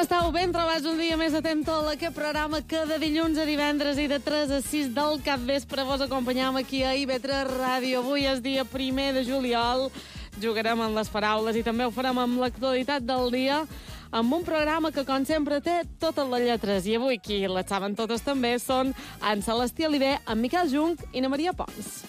estàu? Ben trobats un dia més a Tentol, aquest programa que de dilluns a divendres i de 3 a 6 del capvespre vos acompanyam aquí a IB3 Ràdio. Avui és dia 1 de juliol, jugarem amb les paraules i també ho farem amb l'actualitat del dia, amb un programa que, com sempre, té totes les lletres. I avui qui les saben totes també són en Celestí Oliver, en Miquel Junc i na Maria Pons.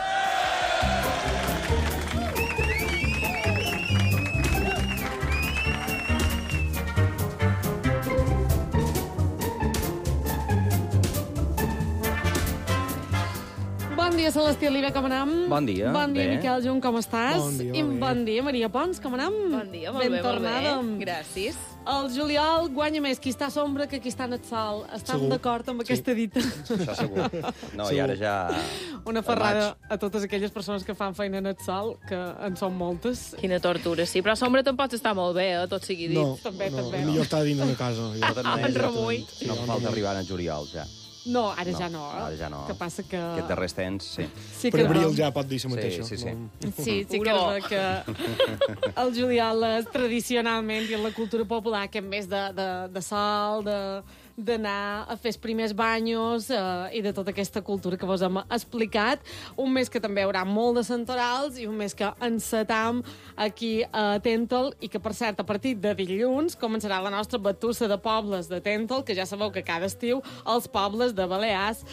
Bon dia, Celestí Oliver, com anem? Bon dia. Bon dia, bé. Miquel Junc, com estàs? Bon dia, I bon dia. bon dia, Maria Pons, com anem? Bon dia, molt bé, tornada. Gràcies. El juliol guanya més qui està a sombra que qui està en el sol. Estan Segur. d'acord amb aquesta dita? Això segur. No, i Segur. ara ja... Una ferrada a totes aquelles persones que fan feina en el sol, que en són moltes. Quina tortura, sí. Però a sombra tampoc està molt bé, tot sigui dit. No, També, no, també. millor estar dins de casa. De totes maneres, En remull. No em falta arribar a juliol, ja. No, ara No, ja no. ara ja no. Que passa que... Aquest darrers temps, sí. Sí Per que abril no. ja pot dir la mateixa. sí, sí. No. Sí, sí que és Uro. veritat que el juliol és tradicionalment i en la cultura popular aquest mes de sol, d'anar a fer els primers banyos i de tota aquesta cultura que vos hem explicat. Un mes que també hi haurà molt de santorals i un mes que encetam aquí a Tentol i que, per cert, a partir de dilluns començarà la nostra batussa de pobles de Tentol, que ja sabeu que cada estiu els pobles de Balears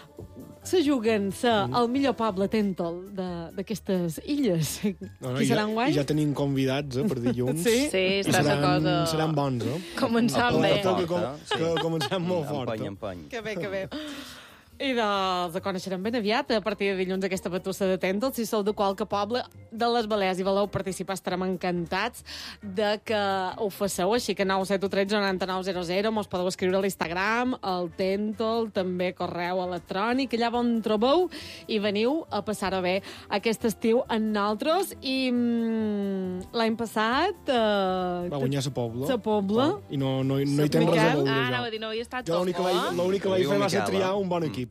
se juguen el millor poble Tentol d'aquestes illes. No, Qui serà i enguany? ja tenim convidats per dilluns. Sí? Sí, I està la cosa... seran bons, no? Començant bé. Que comencem molt fort. Empany. Que bé, que bé. I els coneixerem ben aviat, a partir de dilluns, aquesta batussa de Tentol. Si sou de qualque poble de les Balears i voleu participar, estarem encantats de que ho faceu, així que 971 13 9900, mos podeu escriure a l'Instagram, al Tentol, també correu electrònic, allà on trobeu, i veniu a passar-ho bé aquest estiu amb nosaltres. I l'any passat... Va guanyar la Pobla. Sa Pobla. I no hi tens res a veure, Ah, jo. anava a dir, no havia estat Jo l'únic que vaig fer va ser triar un bon equip.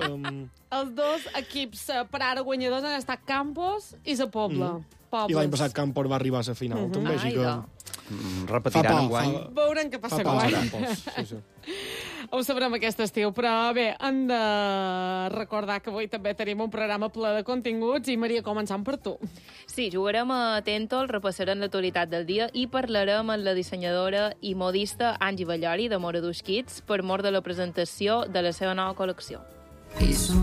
Els dos equips per ara guanyadors han estat Campos i Sa Pobla. I l'any passat Campos va arribar a la final, també, així que... Repetiran enguany. Veurem què Fa passa pal a guany. Campos. Sí, sí. Ho sabrem aquest estiu, però bé, hem de recordar que avui també tenim un programa ple de continguts i, Maria, començant per tu. Sí, jugarem a Tentol, repassarem l'actualitat del dia i parlarem amb la dissenyadora i modista Angie Ballori de Moraduix Kids per mort de la presentació de la seva nova col·lecció.